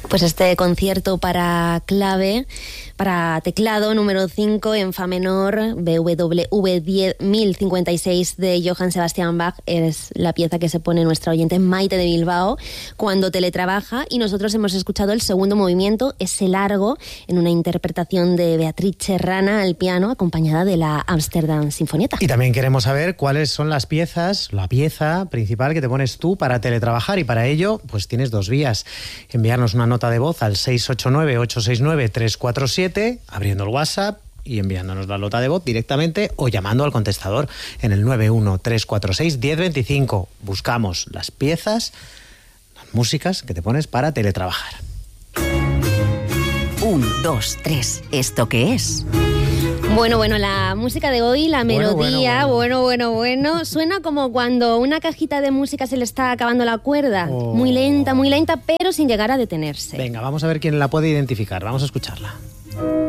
Pues este concierto para clave, para teclado número 5 en fa menor, BWV 1056 de Johann Sebastian Bach, es la pieza que se pone nuestra oyente Maite de Bilbao cuando teletrabaja, y nosotros hemos escuchado el segundo movimiento, ese largo, en una interpretación de Beatriz Serrana al piano, acompañada de la Amsterdam Sinfonietta. Y también queremos saber cuáles son las piezas, la pieza principal que te pones tú para teletrabajar, y para ello pues tienes dos vías: enviarnos una nota de voz al 689-869-347, abriendo el WhatsApp y enviándonos la nota de voz directamente, o llamando al contestador en el 913461025. Buscamos las piezas, las músicas que te pones para teletrabajar. 1, 2, 3. ¿Esto qué es? Bueno, la música de hoy, la melodía, bueno, suena como cuando una cajita de música se le está acabando la cuerda. Oh. Muy lenta, pero sin llegar a detenerse. Venga, vamos a ver quién la puede identificar. Vamos a escucharla.